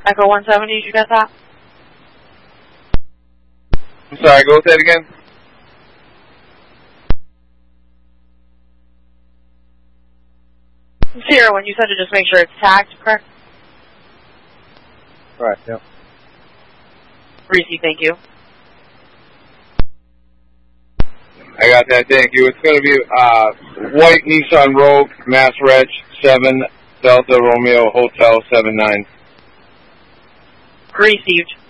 Echo 170, you got that? I'm sorry, go with that again? Sierra, when you said to just make sure it's tagged, correct? Right, yep. Reese, thank you. I got that, thank you. It's going to be white Nissan Rogue, Mass Reg 7 Delta Romeo Hotel 79. Received.